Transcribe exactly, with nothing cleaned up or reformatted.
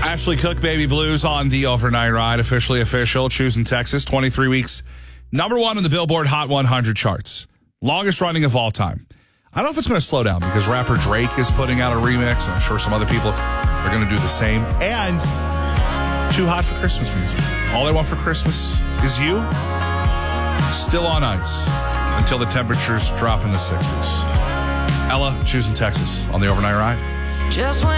Ashley Cook, Baby Blues on the Overnight Ride, officially official. Choosing Texas, twenty-three weeks, number one on the Billboard Hot one hundred charts. Longest running of all time. I don't know if it's going to slow down because rapper Drake is putting out a remix. I'm sure some other people are going to do the same. And too hot for Christmas music. All I want for Christmas is you. Still on ice until the temperatures drop in the sixties. Ella, Choosing Texas on the Overnight Ride. Just when